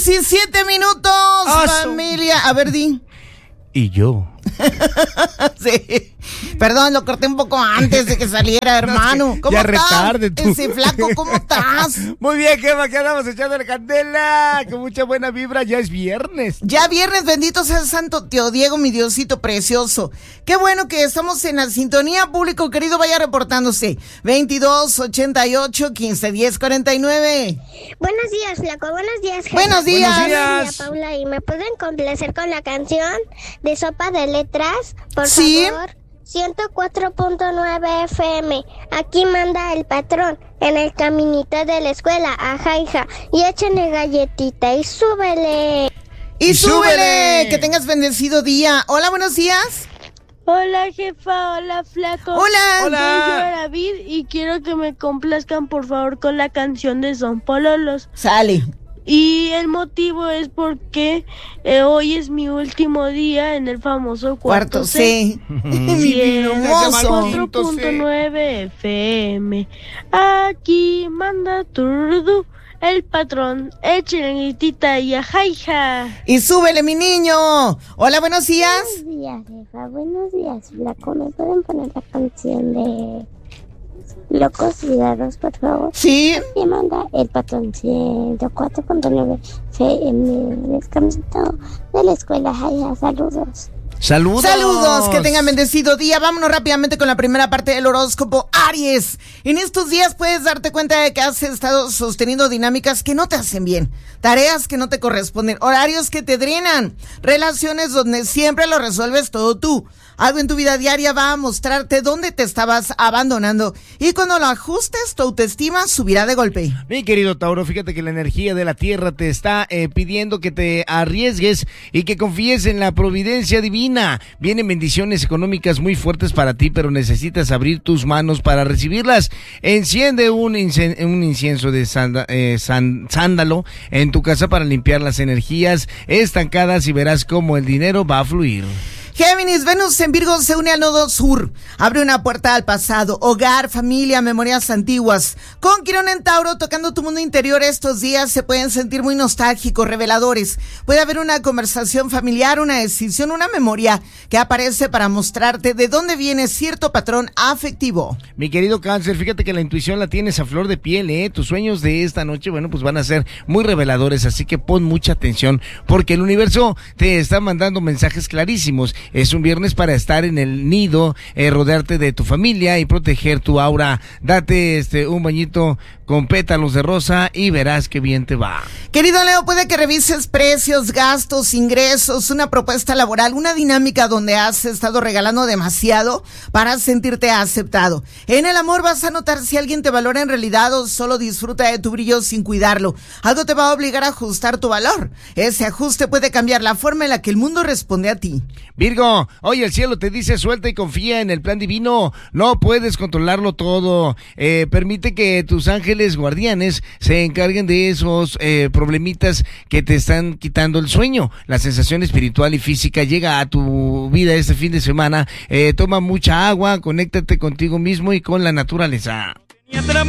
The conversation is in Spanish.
17 minutos, familia. A ver, di. Y yo. Sí. Perdón, lo corté un poco antes de que saliera, hermano. ¿Cómo ya estás? Retarde, tú. Ese flaco, ¿cómo estás? Muy bien, Gemma, que andamos echando la candela. Con mucha buena vibra, ya es viernes. Ya viernes, bendito sea el santo tío Diego, mi Diosito precioso. Qué bueno que estamos en la sintonía, público querido, vaya reportándose. 2288-151049. Buenos días, flaco. Buenos días, Gemma. Buenos días. Buenos días. Buenos días, Paula. ¿Y me pueden complacer con la canción de Sopa de Letras? Por Sí. favor. 104.9 FM. Aquí manda el patrón en el caminito de la escuela. Ajá, hija. Y échenle galletita y súbele. Y súbele. súbele. Que tengas bendecido día. Hola, buenos días. Hola jefa, hola flaco. Hola. Soy yo, David, y quiero que me complazcan por favor con la canción de Son Pololos. Sale. Y el motivo es porque hoy es mi último día en el famoso cuarto C. Mi Y vida es hermoso. 4.9 FM. Aquí manda Turdu, el patrón. Échenle gritita y ajaija. Y súbele, mi niño. Hola, buenos días. Buenos días, jefa. Buenos días, flaco. ¿Me pueden poner la canción de Locos y Raros, por favor? Sí. Y manda el patrón 104.9 FM. Descansito de la escuela. Jaya, saludos. Saludos. Saludos, que tengan bendecido día. Vámonos rápidamente con la primera parte del horóscopo. Aries, en estos días puedes darte cuenta de que has estado sosteniendo dinámicas que no te hacen bien, tareas que no te corresponden, horarios que te drenan, relaciones donde siempre lo resuelves todo tú. Algo en tu vida diaria va a mostrarte dónde te estabas abandonando y cuando lo ajustes tu autoestima subirá de golpe. Mi querido Tauro, fíjate que la energía de la tierra te está pidiendo que te arriesgues y que confíes en la providencia divina. Vienen bendiciones económicas muy fuertes para ti, pero necesitas abrir tus manos para recibirlas. Enciende un incienso de sándalo en tu casa para limpiar las energías estancadas y verás cómo el dinero va a fluir. Géminis, Venus en Virgo se une al nodo sur, abre una puerta al pasado, hogar, familia, memorias antiguas. Con Quirón en Tauro tocando tu mundo interior estos días se pueden sentir muy nostálgicos, reveladores. Puede haber una conversación familiar, una decisión, una memoria que aparece para mostrarte de dónde viene cierto patrón afectivo. Mi querido Cáncer, fíjate que la intuición la tienes a flor de piel, ¿eh? Tus sueños de esta noche, bueno, pues van a ser muy reveladores, así que pon mucha atención porque el universo te está mandando mensajes clarísimos. Es un viernes para estar en el nido, rodearte de tu familia y proteger tu aura. Date un bañito con pétalos de rosa y verás qué bien te va. Querido Leo, puede que revises precios, gastos, ingresos, una propuesta laboral, una dinámica donde has estado regalando demasiado para sentirte aceptado. En el amor vas a notar si alguien te valora en realidad o solo disfruta de tu brillo sin cuidarlo. Algo te va a obligar a ajustar tu valor. Ese ajuste puede cambiar la forma en la que el mundo responde a ti. Virgo, hoy el cielo te dice suelta y confía en el plan divino. No puedes controlarlo todo. Permite que tus ángeles guardianes se encarguen de esos problemitas que te están quitando el sueño. La sensación espiritual y física llega a tu vida este fin de semana. Toma mucha agua, conéctate contigo mismo y con la naturaleza.